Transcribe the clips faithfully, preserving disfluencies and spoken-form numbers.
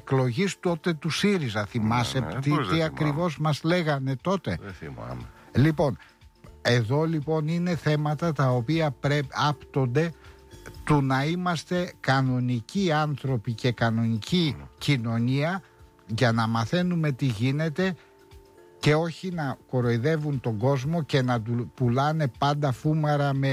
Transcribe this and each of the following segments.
εκλογής τότε του ΣΥΡΙΖΑ. Θυμάσαι ναι, ναι, τι, τι ακριβώς μας λέγανε τότε? Δεν θυμάμαι. Λοιπόν, εδώ λοιπόν είναι θέματα τα οποία πρέπει άπτονται του να είμαστε κανονικοί άνθρωποι και κανονική κοινωνία, για να μαθαίνουμε τι γίνεται και όχι να κοροϊδεύουν τον κόσμο και να του πουλάνε πάντα φούμαρα με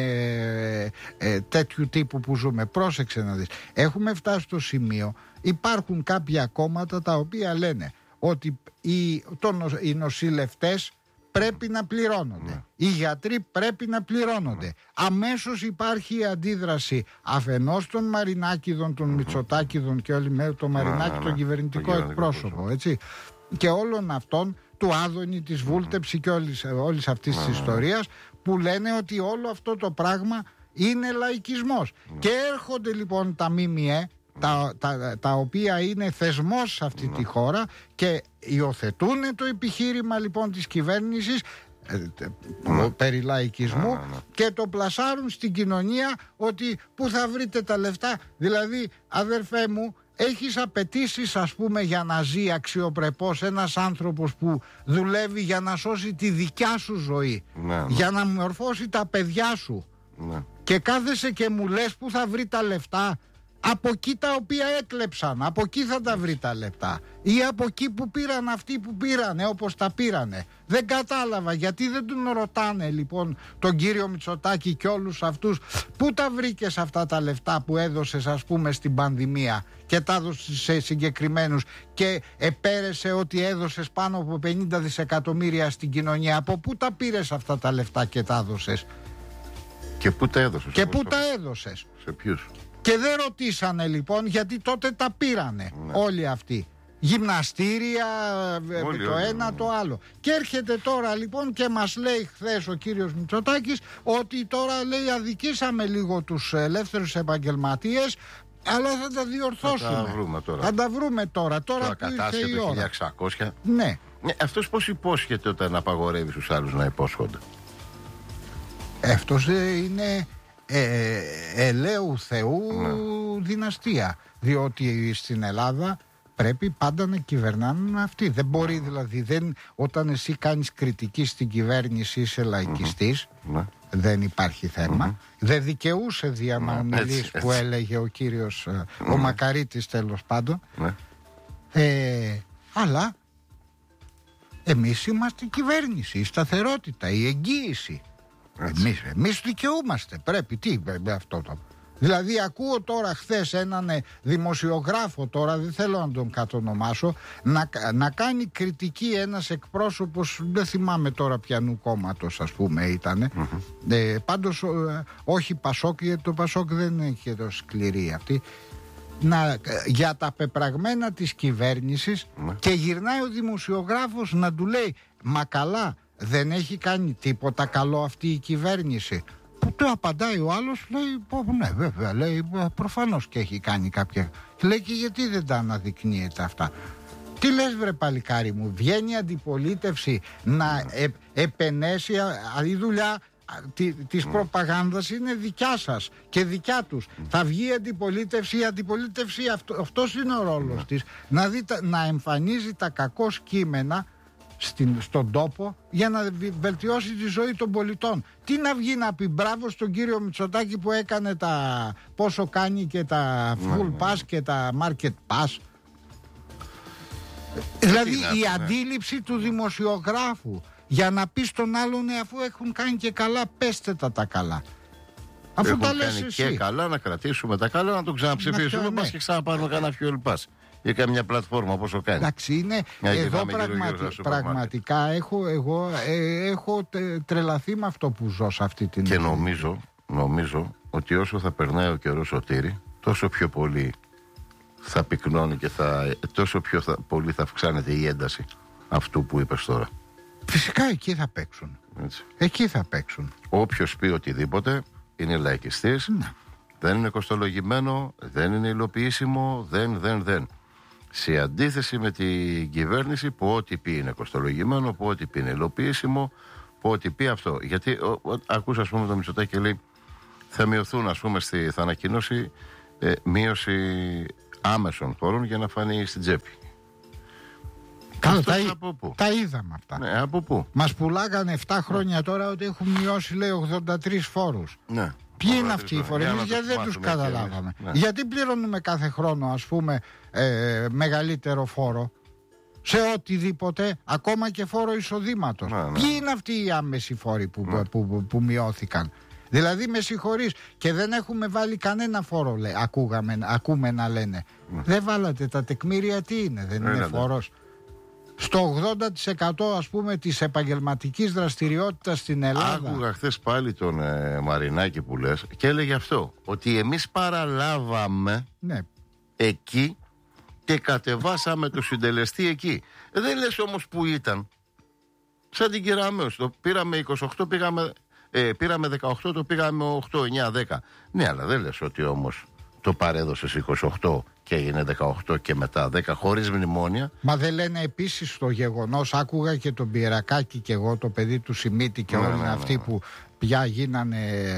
ε, τέτοιου τύπου που ζούμε. Πρόσεξε να δεις. Έχουμε φτάσει στο σημείο, υπάρχουν κάποια κόμματα τα οποία λένε ότι οι, το, οι νοσηλευτές πρέπει να πληρώνονται. Ναι. Οι γιατροί πρέπει να πληρώνονται. Ναι. Αμέσως υπάρχει η αντίδραση αφενός των Μαρινάκηδων, των Μητσοτάκηδων και όλοι με το Μαρινάκη, ναι, ναι, τον κυβερνητικό εκπρόσωπο, έτσι, και όλων αυτών, του Άδωνη, της Βούλτεψη και όλης, όλης αυτής της ιστορίας, που λένε ότι όλο αυτό το πράγμα είναι λαϊκισμός. Και έρχονται λοιπόν τα ΜΜΕ, τα, τα, τα οποία είναι θεσμός σε αυτή τη χώρα, και υιοθετούν το επιχείρημα λοιπόν της κυβέρνησης ε, ε, περί λαϊκισμού και το πλασάρουν στην κοινωνία, ότι πού θα βρείτε τα λεφτά. Δηλαδή, αδερφέ μου, έχεις απαιτήσεις, ας πούμε, για να ζει αξιοπρεπώς ένας άνθρωπος που δουλεύει για να σώσει τη δικιά σου ζωή, ναι, ναι, για να μορφώσει τα παιδιά σου, ναι, και κάθεσαι και μου λες που θα βρει τα λεφτά? Από εκεί τα οποία έκλεψαν, από εκεί θα τα βρει τα λεπτά, ή από εκεί που πήραν αυτοί που πήρανε, όπως τα πήρανε. Δεν κατάλαβα γιατί δεν τον ρωτάνε λοιπόν τον κύριο Μητσοτάκη και όλους αυτούς, πού τα βρήκες αυτά τα λεφτά που έδωσες, ας πούμε, στην πανδημία και τα έδωσες σε συγκεκριμένους, και επέρεσε ότι έδωσες πάνω από πενήντα δισεκατομμύρια στην κοινωνία. Από πού τα πήρες αυτά τα λεφτά και τα έδωσες? Και πού τα έδωσες? Και πού τα έδωσες? Σε ποιους? Και δεν ρωτήσανε λοιπόν, γιατί τότε τα πήρανε, ναι, όλοι αυτοί. Γυμναστήρια, όλοι, το όλοι, ένα, όλοι. το άλλο. Και έρχεται τώρα λοιπόν και μας λέει χθες ο κύριος Μητσοτάκης ότι τώρα, λέει, αδικήσαμε λίγο τους ελεύθερους επαγγελματίες, αλλά θα τα διορθώσουμε. Θα τα βρούμε τώρα. Θα τα βρούμε τώρα. Τώρα, τώρα που ήρθε η ώρα. χίλια εξακόσια. Ναι. ναι. Αυτός πώς υπόσχεται όταν απαγορεύει στους άλλους να υπόσχονται? Αυτός είναι... Ε, ελαίου Θεού, ναι, δυναστεία. Διότι στην Ελλάδα πρέπει πάντα να κυβερνάνε αυτοί. Δεν μπορεί, δηλαδή, δεν, όταν εσύ κάνεις κριτική στην κυβέρνηση, είσαι λαϊκιστής, mm-hmm. δεν υπάρχει θέμα. Mm-hmm. Δεν δικαιούσε δια να ομιλείς που έλεγε ο κύριος mm-hmm. ο Μακαρίτης, τέλος πάντων. Mm-hmm. ε, αλλά εμείς είμαστε η κυβέρνηση, η σταθερότητα, η εγγύηση. Εμείς, εμείς δικαιούμαστε. Πρέπει, τι αυτό το... Δηλαδή ακούω τώρα χθες έναν δημοσιογράφο, τώρα δεν θέλω να τον κατονομάσω, να, να κάνει κριτική ένας εκπρόσωπος, δεν θυμάμαι τώρα ποιανού κόμματος, ας πούμε, ήτανε. Mm-hmm. ε, πάντως ε, όχι Πασόκ, γιατί το Πασόκ δεν έχει τόσο σκληρή αυτή, να, για τα πεπραγμένα της κυβέρνησης, mm-hmm. και γυρνάει ο δημοσιογράφος να του λέει, μα καλά, δεν έχει κάνει τίποτα καλό αυτή η κυβέρνηση? Που του απαντάει ο άλλος, λέει, ναι βέβαια, λέει, προφανώς και έχει κάνει κάποια. Λέει, και γιατί δεν τα αναδεικνύεται αυτά? Τι λες, βρε παλικάρι μου? Βγαίνει η αντιπολίτευση να ε, επενέσει, η δουλειά της προπαγάνδας είναι δικιά σας και δικιά τους. Θα βγει η αντιπολίτευση, η αντιπολίτευση αυτό, αυτός είναι ο ρόλος της, να, δει, να εμφανίζει τα κακώς κείμενα Στην, στον τόπο, για να βελτιώσει τη ζωή των πολιτών. Τι να βγει να πει μπράβο στον κύριο Μητσοτάκη που έκανε τα πόσο κάνει και τα full pass και τα market pass? Δηλαδή η ναι. αντίληψη του δημοσιογράφου για να πει στον άλλον, αφού έχουν κάνει και καλά, πέστε τα τα καλά. Αφού έχουν τα λες εσύ. Και καλά, να κρατήσουμε τα καλά, να τον ξαναψηφίσουμε, πας ναι. και ξαναπάρουμε κανένα fuel pass ή καμιά πλατφόρμα, πόσο κάνει. Εντάξει, είναι εδώ πραγματι, πραγματικά έχω, εγώ ε, έχω τρελαθεί με αυτό που ζω σε αυτή την. Και νομίζω, νομίζω ότι όσο θα περνάει ο καιρός, Σωτήρη, τόσο πιο πολύ θα πυκνώνει και θα, τόσο πιο θα, πολύ θα αυξάνεται η ένταση αυτού που είπες τώρα. Φυσικά εκεί θα παίξουν. Έτσι. Εκεί θα παίξουν. Όποιος πει οτιδήποτε είναι λαϊκιστής, ναι. δεν είναι κοστολογημένο, δεν είναι υλοποιήσιμο, δεν, δεν, δεν. Σε αντίθεση με την κυβέρνηση που ό,τι πει είναι κοστολογημένο, που ό,τι πει είναι υλοποιήσιμο, που ό,τι πει αυτό. Γιατί ο, ο, ακούς, ας πούμε, το Μητσοτάκη λέει θα μειωθούν, ας πούμε, στη, θα ανακοινώσει ε, μείωση άμεσων φόρων για να φανεί στην τσέπη. Καλά, τα, από πού? τα είδαμε αυτά. Ναι, από πού? Μας πουλάγανε επτά χρόνια τώρα ότι έχουν μειώσει, λέει, ογδόντα τρεις φόρους. Ναι. Ποιοι είναι αυτοί οι φόροι? Εμείς γιατί δεν τους καταλάβαμε. Ναι. Γιατί πληρώνουμε κάθε χρόνο, ας πούμε, ε, μεγαλύτερο φόρο σε οτιδήποτε, ακόμα και φόρο εισοδήματος? Ναι, ναι. Ποιοι είναι αυτοί οι άμεσοι φόροι που, ναι. που, που, που μειώθηκαν? Δηλαδή, με συγχωρείς, και δεν έχουμε βάλει κανένα φόρο, λέει, ακούγαμε, ακούμε να λένε. Ναι. Δεν βάλατε τα τεκμήρια, τι είναι, δεν ναι, είναι ναι, φόρος? Στο ογδόντα τοις εκατό, ας πούμε, της επαγγελματικής δραστηριότητας στην Ελλάδα. Άκουγα χθες πάλι τον ε, Μαρινάκη που λες και έλεγε αυτό, ότι εμείς παραλάβαμε ναι. εκεί και κατεβάσαμε το συντελεστή εκεί. Δεν λες όμως που ήταν. Σαν την Κεραμέως, το πήραμε είκοσι οκτώ, πήγαμε, ε, πήραμε δεκαοκτώ, το πήγαμε οκτώ, εννιά, δέκα. Ναι, αλλά δεν λες ότι όμως το παρέδωσες είκοσι οκτώ και έγινε δεκαοκτώ και μετά δέκα χωρίς μνημόνια. Μα δεν λένε επίσης το γεγονός, άκουγα και τον Πιερακάκη και εγώ, το παιδί του Σιμίτη και ναι, όλοι ναι, αυτοί ναι. που πια γίνανε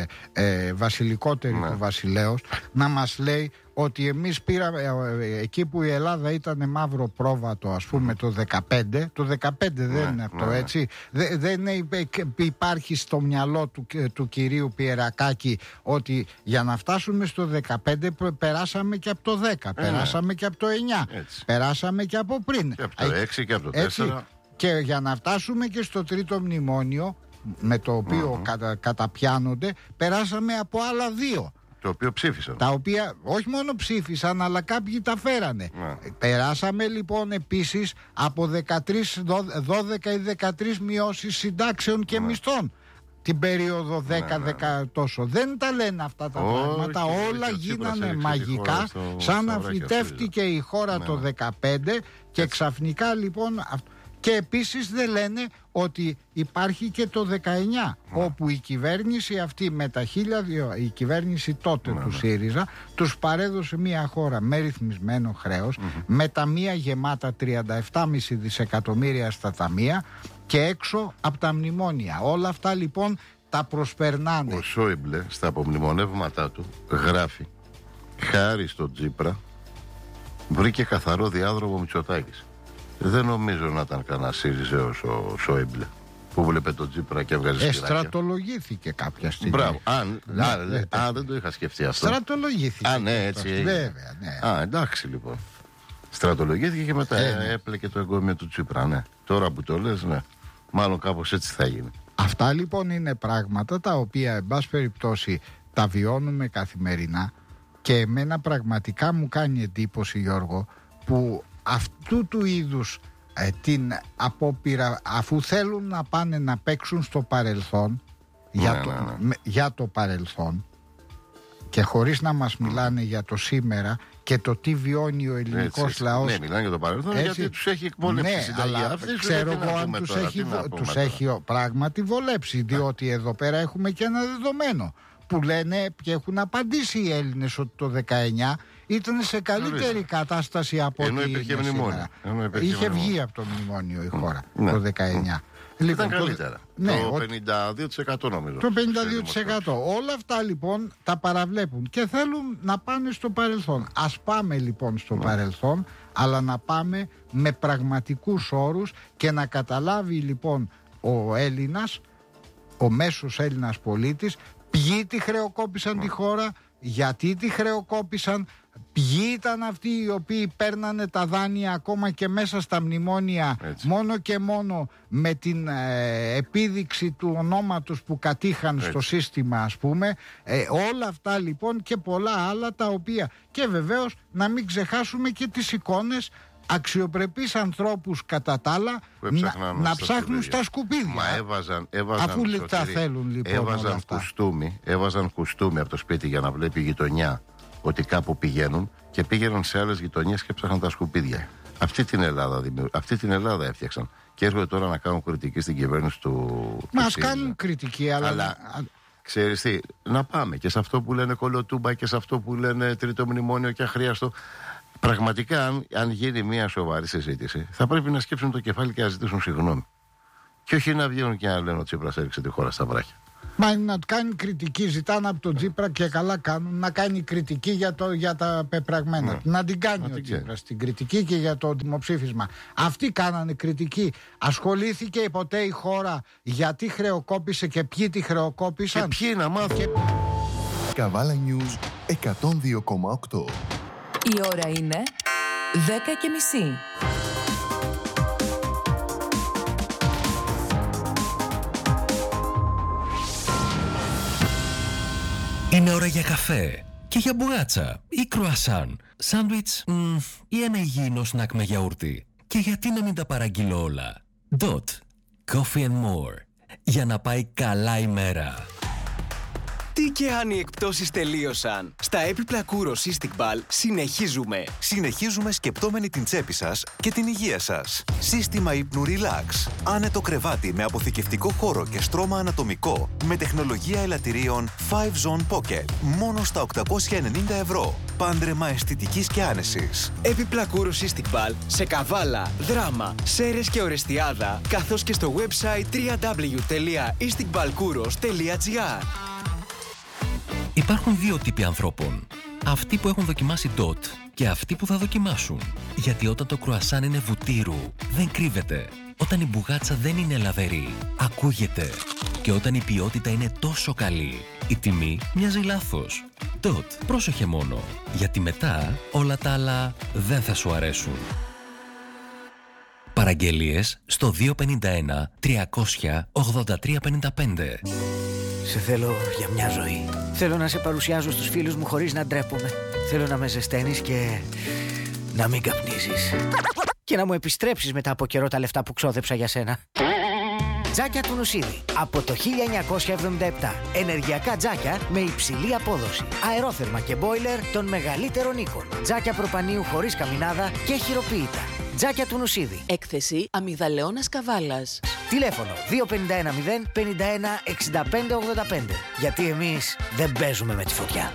ε, βασιλικότεροι ναι. του βασιλέως, να μας λέει ότι εμείς πήραμε ε, εκεί που η Ελλάδα ήταν μαύρο πρόβατο, ας πούμε, mm. το δεκαπέντε, το δεκαπέντε δεν ναι, είναι αυτό, ναι. έτσι, Δε, δεν υπάρχει στο μυαλό του, του κυρίου Πιερακάκη ότι για να φτάσουμε στο δεκαπέντε περάσαμε και από το δέκα, ε, περάσαμε και από το εννιά, έτσι. Περάσαμε και από πριν, και από το έξι και από το τέσσερα, έτσι, και για να φτάσουμε και στο τρίτο μνημόνιο με το οποίο mm-hmm. κατα, καταπιάνονται, περάσαμε από άλλα δύο. Το οποίο ψήφισαν. Τα οποία όχι μόνο ψήφισαν, αλλά κάποιοι τα φέρανε. Mm. Περάσαμε λοιπόν επίσης από δεκατρείς, δώδεκα ή δεκατρείς μειώσεις συντάξεων και mm. μισθών. Την περίοδο δέκα δέκα mm. τόσο. Δεν τα λένε αυτά τα oh, πράγματα. Και όλα γίνανε μαγικά, στο... σαν να φυτεύτηκε η χώρα mm. το δεκαπέντε και έτσι. Ξαφνικά λοιπόν... Και επίσης δεν λένε ότι υπάρχει και το δεκαεννιά mm. όπου η κυβέρνηση αυτή με τα χίλια δύο, η κυβέρνηση τότε mm. του ΣΥΡΙΖΑ τους παρέδωσε μια χώρα με ρυθμισμένο χρέος, mm-hmm. με ταμεία γεμάτα τριάντα επτά κόμμα πέντε δισεκατομμύρια στα ταμεία και έξω από τα μνημόνια. Όλα αυτά λοιπόν τα προσπερνάνε. Ο Σόιμπλε στα απομνημονεύματά του γράφει, χάρη στον Τσίπρα βρήκε καθαρό διάδρομο Μητσοτάκης. Δεν νομίζω να ήταν κανένα ΣΥΡΙΖΑος ο Σόιμπλε που βλέπε τον Τσίπρα και έβγαζε σκυλάκια. Στρατολογήθηκε κάποια στιγμή. Μπράβο. Αν, ναι, α, ναι, ναι, α, δεν το είχα σκεφτεί αυτό. Στρατολογήθηκε. Α, ναι, έτσι. Βέβαια, ναι. Α, εντάξει λοιπόν. Στρατολογήθηκε και μετά ε, έπλεκε το εγκόμιο του Τσίπρα, ναι. Τώρα που το λες, ναι. Μάλλον κάπως έτσι θα γίνει. Αυτά λοιπόν είναι πράγματα τα οποία, εν πάση περιπτώσει, τα βιώνουμε καθημερινά και εμένα πραγματικά μου κάνει εντύπωση, Γιώργο, που αυτού του είδους ε, την απόπειρα, αφού θέλουν να πάνε να παίξουν στο παρελθόν, ναι, για, το, ναι, ναι. Με, για το παρελθόν και χωρίς να μας μιλάνε για το σήμερα και το τι βιώνει ο ελληνικός έτσι, λαός. Ναι, μιλάνε για το παρελθόν, έτσι, γιατί τους έχει εκμόλεψει ναι, η συνταγή αυτή. Ξέρω εγώ αν τους τώρα, έχει, τους έχει πράγματι βολέψει, διότι εδώ πέρα έχουμε και ένα δεδομένο που λένε και έχουν απαντήσει οι Έλληνες ότι το δεκαεννιά ήταν σε καλύτερη κατάσταση από ενώ ό,τι υπήρχε είναι μνημόνιο. σήμερα. Είχε βγει από το μνημόνιο η χώρα mm. το δεκαεννιά. Mm. Λοιπόν, ήταν καλύτερα. Ναι, το πενήντα δύο τοις εκατό νομίζω. Το πενήντα δύο τοις εκατό. Όλα αυτά λοιπόν τα παραβλέπουν και θέλουν να πάνε στο παρελθόν. Ας πάμε λοιπόν στο mm. παρελθόν, αλλά να πάμε με πραγματικούς όρους και να καταλάβει λοιπόν ο Έλληνας, ο μέσος Έλληνας πολίτης, ποιοι τη χρεοκόπησαν mm. τη χώρα, γιατί τη χρεοκόπησαν, ποιοι ήταν αυτοί οι οποίοι παίρνανε τα δάνεια ακόμα και μέσα στα μνημόνια, έτσι. Μόνο και μόνο με την ε, επίδειξη του ονόματος που κατήχαν έτσι. Στο σύστημα, ας πούμε, ε, όλα αυτά λοιπόν και πολλά άλλα τα οποία, και βεβαίως να μην ξεχάσουμε και τις εικόνες αξιοπρεπείς ανθρώπους κατά τα άλλα να, να ψάχνουν στα σκουπίδια. Μα έβαζαν, έβαζαν αφού τα θέλουν λοιπόν έβαζαν όλα αυτά. Κουστούμι, έβαζαν κουστούμι από το σπίτι για να βλέπει η γειτονιά ότι κάπου πηγαίνουν και πήγαιναν σε άλλες γειτονιές και ψάχναν τα σκουπίδια. Αυτή την Ελλάδα, αυτή την Ελλάδα έφτιαξαν και έρχονται τώρα να κάνουν κριτική στην κυβέρνηση του. Μα ας κάνουν κριτική, αλλά, αλλά ξέρεις τι, να πάμε και σε αυτό που λένε κολοτούμπα και σε αυτό που λένε τρίτο μνημόνιο και αχρίαστο. Πραγματικά, αν, αν γίνει μια σοβαρή συζήτηση, θα πρέπει να σκέψουν το κεφάλι και να ζητήσουν συγγνώμη. Και όχι να βγαίνουν και να λένε ότι ο Τσίπρας έριξε τη χώρα στα βράχια. Μα είναι να κάνει κριτική, ζητάνε από τον Τσίπρα και καλά κάνουν να κάνει κριτική για, το, για τα πεπραγμένα. Ναι. Να την κάνει να ο Τσίπρας την κριτική και για το δημοψήφισμα. Αυτοί κάνανε κριτική. Ασχολήθηκε ποτέ η χώρα γιατί χρεοκόπησε και ποιοι τη χρεοκόπησαν. Και ποιοι να μάθουν. Και... Καβάλα News εκατόν δύο κόμμα οκτώ. Η ώρα είναι δέκα και μισή. Είναι ώρα για καφέ και για μπουγάτσα ή κρουασάν, σάντουιτς μ, ή ένα υγιεινό σνακ με γιαούρτι. Και γιατί να μην τα παραγγείλω όλα. Dot. Coffee and more. Για να πάει καλά η μέρα. Τι και αν οι εκπτώσεις τελείωσαν. Στα έπιπλα Kouros Istikbal συνεχίζουμε. Συνεχίζουμε σκεπτόμενοι την τσέπη σας και την υγεία σας. Σύστημα ύπνου Relax. Άνετο κρεβάτι με αποθηκευτικό χώρο και στρώμα ανατομικό με τεχνολογία ελαττηρίων φάιβ Zone Pocket. Μόνο στα οκτακόσια ενενήντα ευρώ. Πάντρεμα αισθητικής και άνεσης. Έπιπλα Kouros Istikbal σε Καβάλα, Δράμα, Σέρρες και Ορεστιάδα, καθώς και στο website double-u double-u double-u τελεία istikbalkouros τελεία gr. Υπάρχουν δύο τύποι ανθρώπων. Αυτοί που έχουν δοκιμάσει Dot και αυτοί που θα δοκιμάσουν. Γιατί όταν το κρουασάν είναι βουτύρου, δεν κρύβεται. Όταν η μπουγάτσα δεν είναι λαβερή, ακούγεται. Και όταν η ποιότητα είναι τόσο καλή, η τιμή μοιάζει λάθος. Dot, πρόσεχε μόνο. Γιατί μετά όλα τα άλλα δεν θα σου αρέσουν. Παραγγελίες στο δύο πέντε ένα τριακόσια ογδόντα τρία πενήντα πέντε. Σε θέλω για μια ζωή. Θέλω να σε παρουσιάζω στους φίλους μου χωρίς να ντρέπομαι. Θέλω να με ζεσταίνεις και να μην καπνίζεις. Και να μου επιστρέψεις μετά από καιρό τα λεφτά που ξόδεψα για σένα. Τζάκια του Νουσίδη. Από το χίλια εννιακόσια εβδομήντα επτά. Ενεργειακά τζάκια με υψηλή απόδοση. Αερόθερμα και μπόιλερ των μεγαλύτερων οίκων. Τζάκια προπανίου χωρίς καμινάδα και χειροποίητα. Τζάκια του Νουσίδη. Έκθεση Αμυγδαλεώνας Καβάλας. Τηλέφωνο δύο πέντε ένα μηδέν πενήντα ένα εξήντα πέντε ογδόντα πέντε. Γιατί εμείς δεν παίζουμε με τη φωτιά.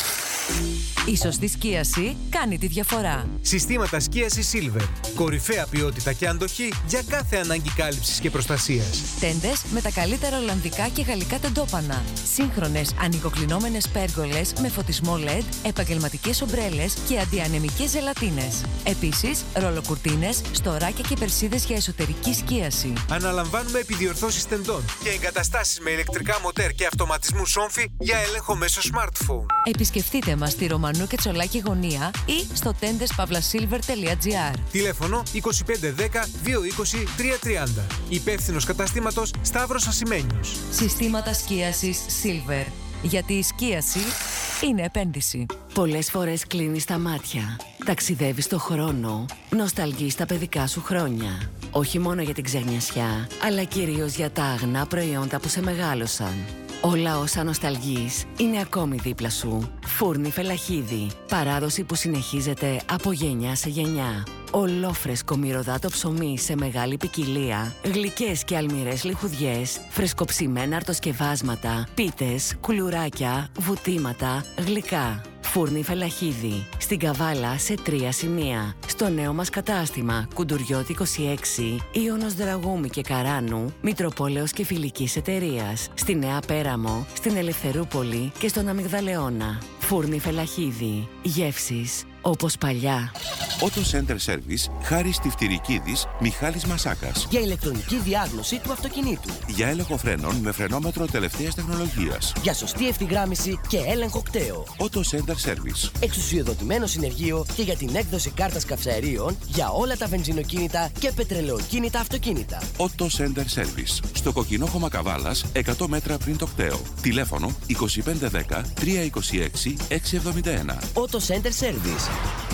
Η σωστή σκίαση κάνει τη διαφορά. Συστήματα σκίασης Silver. Κορυφαία ποιότητα και αντοχή για κάθε ανάγκη κάλυψης και προστασίας. Τέντες με τα καλύτερα ολλανδικά και γαλλικά τεντόπανα. Σύγχρονες ανοικοκλεινόμενες πέργολες με φωτισμό ελ ι ντι, επαγγελματικές ομπρέλες και αντιανεμικές ζελατίνες. Επίσης, ρολοκουρτίνες, στοράκια και περσίδες για εσωτερική σκίαση. Αναλαμβάνουμε επιδιορθώσεις τεντών και εγκαταστάσεις με ηλεκτρικά μοτέρ και αυτοματισμού σόμφι για έλεγχο μέσω smartphone. Επισκεφτείτε μας στη Ρωμανού και Τσολάκη γωνία ή στο τέντες παύλα σίλβερ τελεία τζι άρ. Τηλέφωνο είκοσι πέντε δέκα διακόσια είκοσι τριακόσια τριάντα. Υπεύθυνος καταστήματος Σταύρος Ασημένιος. Συστήματα σκίασης Silver. Γιατί η σκίαση είναι επένδυση. Πολλές φορές κλείνεις τα μάτια. Ταξιδεύεις το χρόνο. Νοσταλγείς τα παιδικά σου χρόνια. Όχι μόνο για την ξενιασιά, αλλά κυρίως για τα αγνά προϊόντα που σε μεγάλωσαν. Όλα όσα νοσταλγείς είναι ακόμη δίπλα σου. Φούρνη Φελαχίδη. Παράδοση που συνεχίζεται από γενιά σε γενιά. Ολόφρεσκο μυρωδάτο ψωμί σε μεγάλη ποικιλία. Γλυκές και αλμυρές λιχουδιές. Φρεσκοψημένα αρτοσκευάσματα. Πίτες, κουλουράκια, βουτήματα, γλυκά. Φούρνη Φελαχίδη. Στην Καβάλα σε τρία σημεία. Στο νέο μας κατάστημα Κουντουριώτη είκοσι έξι, Ιωνος Δραγούμη και Καράνου, Μητροπόλεως και Φιλικής Εταιρείας. Στη Νέα Πέραμο, στην Ελευθερούπολη και στον Αμυγδαλεώνα. Φούρνη Φελαχίδη. Γεύσεις όπως παλιά. Auto Center Service, Χάρης Τυφτυρικίδης, Μιχάλης Μασάκας. Για ηλεκτρονική διάγνωση του αυτοκινήτου. Για έλεγχο φρένων με φρενόμετρο τελευταίας τεχνολογίας. Για σωστή ευθυγράμμιση και έλεγχο κταίου. Auto Center Service. Εξουσιοδοτημένο συνεργείο και για την έκδοση κάρτας καυσαερίων για όλα τα βενζινοκίνητα και πετρελαιοκίνητα αυτοκίνητα. Auto Center Service. Στο Κοκκινόχωμα Καβάλας, εκατό μέτρα πριν το κταίο. Τηλέφωνο είκοσι πέντε δέκα τριακόσια είκοσι έξι εξακόσια εβδομήντα ένα. Auto Center Service.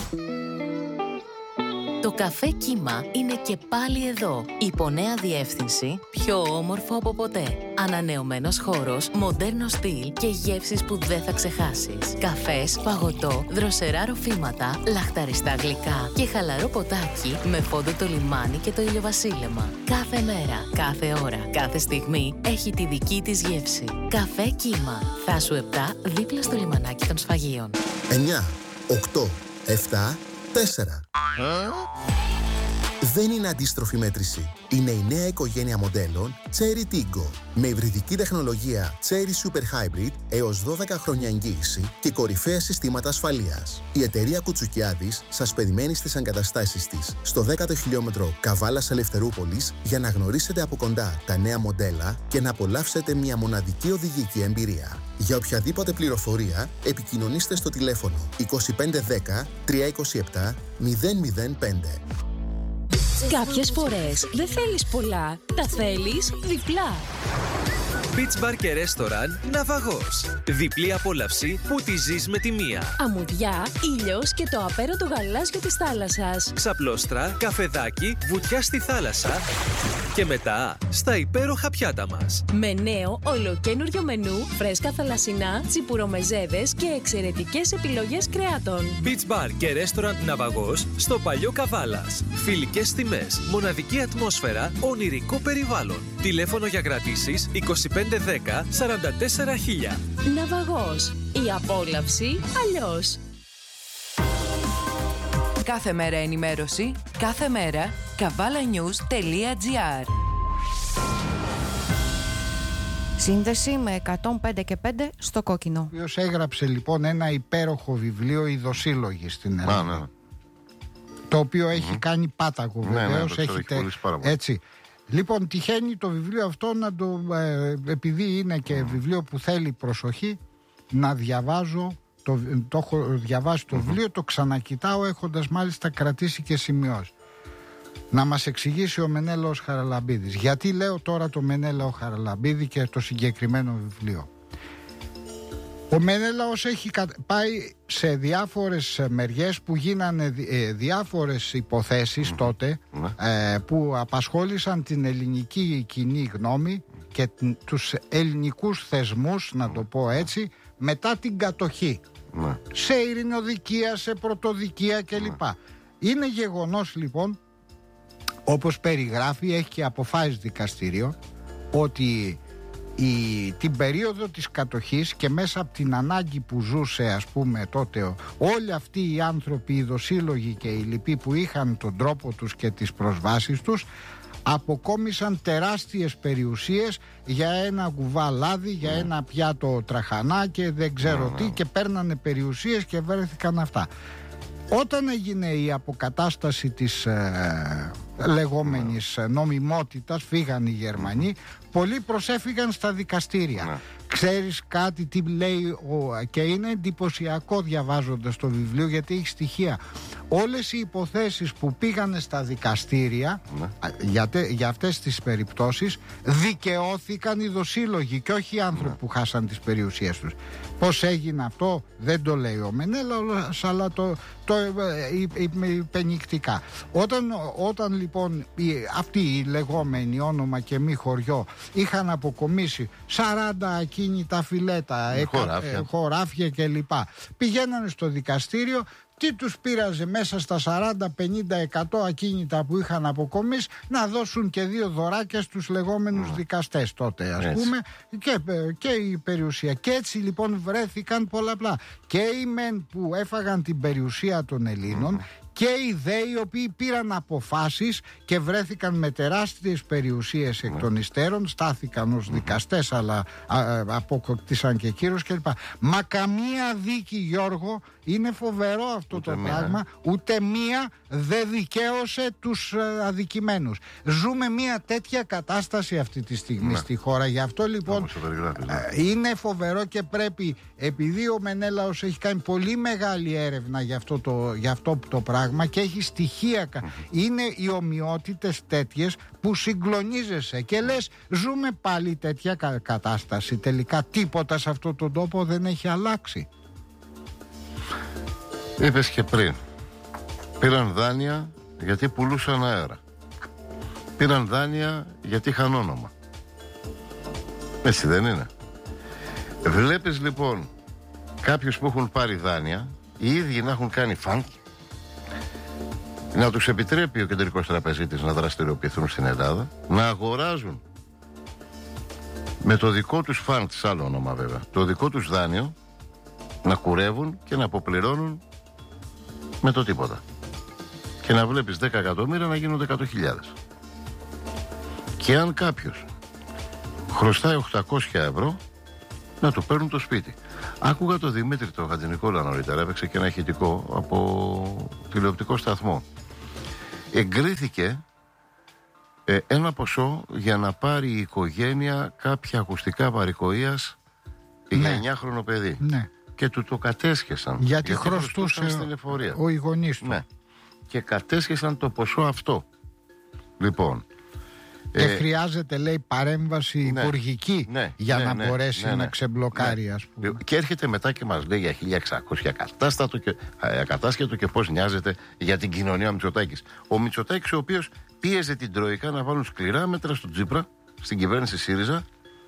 Το καφέ Κύμα είναι και πάλι εδώ. Υπό-νέα διεύθυνση, πιο όμορφο από ποτέ. Ανανεωμένος χώρος, μοντέρνο στυλ και γεύσεις που δεν θα ξεχάσεις. Καφές, παγωτό, δροσερά ροφήματα, λαχταριστά γλυκά και χαλαρό ποτάκι με φόντο το λιμάνι και το ηλιοβασίλεμα. Κάθε μέρα, κάθε ώρα, κάθε στιγμή έχει τη δική της γεύση. Καφέ Κύμα. Θάσου επτά, δίπλα στο λιμανάκι των σφαγείων. εννιά, οκτώ, επτά, τέσσερα. δεν είναι αντίστροφη μέτρηση. Είναι η νέα οικογένεια μοντέλων Chery Tiggo με υβριδική τεχνολογία Chery Super Hybrid έως δώδεκα χρόνια εγγύηση και κορυφαία συστήματα ασφαλείας. Η εταιρεία Κουτσουκιάδης σας περιμένει στις εγκαταστάσεις της στο δέκατο χιλιόμετρο Καβάλας Ελευθερούπολης για να γνωρίσετε από κοντά τα νέα μοντέλα και να απολαύσετε μια μοναδική οδηγική εμπειρία. Για οποιαδήποτε πληροφορία επικοινωνήστε στο τηλέφωνο είκοσι πέντε δέκα τριακόσια είκοσι επτά μηδέν μηδέν πέντε. Κάποιες φορές δεν θέλεις πολλά, τα θέλεις διπλά. Beach Bar και Restaurant Ναυαγός. Διπλή απόλαυση που τη ζεις με τη μία. Αμμουδιά, ήλιος και το απέραντο γαλάζιο της θάλασσας. Ξαπλώστρα, καφεδάκι, βουτιά στη θάλασσα. Και μετά στα υπέροχα πιάτα μας. Με νέο ολοκένουργιο μενού, φρέσκα θαλασσινά, τσιπουρομεζέδες και εξαιρετικές επιλογές κρεάτων. Beach Bar και Restaurant Ναυαγός στο Παλιό Καβάλας. Φιλικές τιμές, μοναδική ατμόσφαιρα, ονειρικό περιβάλλον. Τηλέφωνο για κρατήσεις είκοσι πέντε δέκα σαράντα τέσσερα χίλια. Ναυαγός. Η απόλαυση αλλιώς. Κάθε μέρα ενημέρωση, κάθε μέρα καβάλα-news τελεία τζι άρ. Σύνδεση με εκατόν πέντε και πέντε στο κόκκινο. Ο οποίος έγραψε λοιπόν ένα υπέροχο βιβλίο «Ειδοσύλλογοι» στην Ελλάδα. Α, ναι. Το οποίο mm-hmm. έχει κάνει πάταγο βεβαίως. Ναι, ναι, έχει τε... έτσι. Λοιπόν, τυχαίνει το βιβλίο αυτό να το, ε, επειδή είναι και mm. βιβλίο που θέλει προσοχή, να διαβάζω, το, το έχω διαβάσει το mm-hmm. βιβλίο, το ξανακοιτάω έχοντας μάλιστα κρατήσει και σημειώσει. Να μας εξηγήσει ο Μενέλαος Χαραλαμπίδης. Γιατί λέω τώρα το Μενέλαο Χαραλαμπίδη και το συγκεκριμένο βιβλίο. Ο Μενέλαος έχει πάει σε διάφορες μεριές που γίνανε διάφορες υποθέσεις mm-hmm. τότε mm-hmm. Ε, που απασχόλησαν την ελληνική κοινή γνώμη και τους ελληνικούς θεσμούς, να το πω έτσι, μετά την κατοχή. Mm-hmm. Σε ειρηνοδικία, σε πρωτοδικία κλπ. Mm-hmm. Είναι γεγονός λοιπόν, όπως περιγράφει, έχει και αποφάσεις δικαστήριο, ότι η, την περίοδο της κατοχής και μέσα από την ανάγκη που ζούσε ας πούμε τότε όλοι αυτοί οι άνθρωποι, οι ειδοσύλλογοι και οι λοιποί που είχαν τον τρόπο τους και τις προσβάσεις τους, αποκόμισαν τεράστιες περιουσίες για ένα κουβά λάδι, για ένα πιάτο τραχανά και δεν ξέρω τι, και παίρνανε περιουσίες και βρέθηκαν αυτά. Όταν έγινε η αποκατάσταση της ε, λεγόμενης νομιμότητας, φύγαν οι Γερμανοί, πολλοί προσέφυγαν στα δικαστήρια. Ναι. Ξέρεις κάτι τι λέει ο, και είναι εντυπωσιακό διαβάζοντας το βιβλίο, γιατί έχει στοιχεία. Όλες οι υποθέσεις που πήγανε στα δικαστήρια, ναι. για, τε, για αυτές τις περιπτώσεις, δικαιώθηκαν οι ειδοσύλλογοι και όχι οι άνθρωποι ναι. που χάσαν τις περιουσίες τους. Πώς έγινε αυτό δεν το λέει ο Μενέλαος, αλλά το, το υπενικτικά. Όταν, όταν λοιπόν οι, αυτοί οι λεγόμενοι όνομα και μη χωριό είχαν αποκομίσει σαράντα ακίνητα φιλέτα, ε, χωράφια, ε, χωράφια κλπ, πηγαίνανε στο δικαστήριο. Τι τους πείραζε μέσα στα σαράντα με πενήντα εκατό ακίνητα που είχαν αποκομίσει να δώσουν και δύο δωράκια στους λεγόμενους mm. δικαστές τότε, ας έτσι. πούμε, και, και η περιουσία. Και έτσι λοιπόν βρέθηκαν πολλαπλά. Και οι μεν που έφαγαν την περιουσία των Ελλήνων mm. και οι δε οι οποίοι πήραν αποφάσεις και βρέθηκαν με τεράστιες περιουσίες εκ των υστέρων, στάθηκαν ως δικαστές αλλά α, α, αποκτήσαν και κύρος κλπ. Μα καμία δίκη, Γιώργο, είναι φοβερό αυτό ούτε το μία. πράγμα, ούτε μία δεν δικαίωσε τους α, αδικημένους. Ζούμε μια τέτοια κατάσταση αυτή τη στιγμή ναι. στη χώρα, γι' αυτό λοιπόν α, είναι φοβερό και πρέπει, επειδή ο Μενέλαος έχει κάνει πολύ μεγάλη έρευνα για αυτό το, για αυτό το πράγμα και έχει στοιχεία, είναι οι ομοιότητες τέτοιες που συγκλονίζεσαι και λες ζούμε πάλι τέτοια κα- κατάσταση. Τελικά τίποτα σε αυτόν τον τόπο δεν έχει αλλάξει. Είπες και πριν, πήραν δάνεια γιατί πουλούσαν αέρα, πήραν δάνεια γιατί είχαν όνομα. Έτσι δεν είναι? Βλέπεις λοιπόν κάποιους που έχουν πάρει δάνεια οι ίδιοι να έχουν κάνει φαντ, να τους επιτρέπει ο κεντρικός τραπεζίτης να δραστηριοποιηθούν στην Ελλάδα, να αγοράζουν με το δικό τους φαντ, άλλο όνομα βέβαια, το δικό τους δάνειο, να κουρεύουν και να αποπληρώνουν με το τίποτα. Και Και να βλέπεις δέκα εκατομμύρια να γίνονται εκατό χιλιάδες. Και αν κάποιος χρωστάει οκτακόσια ευρώ, να του παίρνουν το σπίτι. Άκουγα το Δημήτρη το Χατζηνικόλα νωρίτερα, έπαιξε και ένα ηχητικό από τηλεοπτικό σταθμό. Εγκρίθηκε ε, ένα ποσό για να πάρει η οικογένεια κάποια ακουστικά παροικοίας ναι. για εννιάχρονο παιδί. Ναι. Και του το κατέσχεσαν. Γιατί, γιατί χρωστούσε στην εφορία. Ο γονείς του. Ναι. Και κατέσχεσαν το ποσό αυτό. Λοιπόν. Και ε, χρειάζεται, λέει, παρέμβαση ναι, υπουργική ναι, για ναι, να ναι, μπορέσει ναι, ναι, να ξεμπλοκάρει, ναι. ας πούμε. Και έρχεται μετά και μας λέει για χίλια εξακόσια ακατάστατο και, ακατάσχετο και πώς νοιάζεται για την κοινωνία ο Μητσοτάκης. Ο Μητσοτάκης, ο οποίος πίεζε την Τρόικα να βάλουν σκληρά μέτρα στον Τσίπρα, στην κυβέρνηση ΣΥΡΙΖΑ,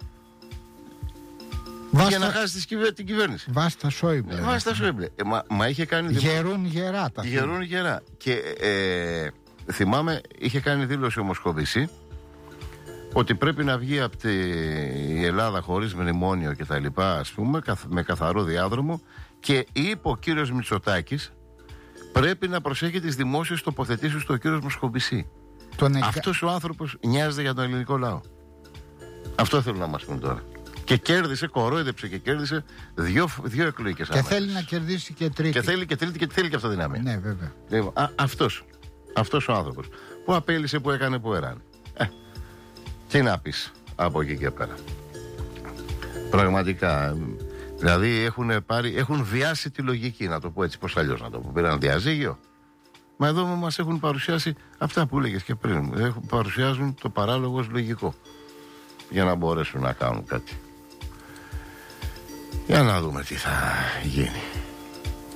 Βάστα... για να χάσει την κυβέρνηση. Βάστα Σόιμπλε. Βάστα Σόιμπλε. Ε, μα, μα είχε κάνει. Γερούν γερά τα Γερούν γερά. Και ε, θυμάμαι, είχε κάνει δήλωση ο Μοσκοβισή ότι πρέπει να βγει από τη η Ελλάδα χωρίς μνημόνιο και τα λοιπά, ας πούμε, με καθαρό διάδρομο, και είπε ο κύριος Μητσοτάκης πρέπει να προσέχει τις δημόσιες τοποθετήσεις του ο κύριος Μοσκοβισή. Τον εκα... Αυτός ο άνθρωπος νοιάζεται για τον ελληνικό λαό. Αυτό θέλω να μας πούν τώρα. Και κέρδισε, κορόιδεψε και κέρδισε δύο, δύο εκλογικές αμέσως. Και θέλει να κερδίσει και τρίτη. Και θέλει και τρίτη και θέλει και αυτοδυναμία. Ναι, βέβαια. Λοιπόν, α, αυτός, αυτός ο άνθρωπος που απέλησε, που έκανε, που έρανε. Ε, τι να πεις από εκεί και πέρα. Πραγματικά. Δηλαδή έχουν, πάρει, έχουν βιάσει τη λογική, να το πω έτσι, πώς αλλιώς να το πω. Πήραν διαζύγιο. Μα εδώ μας έχουν παρουσιάσει αυτά που έλεγες και πριν. Έχουν, παρουσιάζουν το παράλογο ως λογικό. Για να μπορέσουν να κάνουν κάτι. Για να δούμε τι θα γίνει.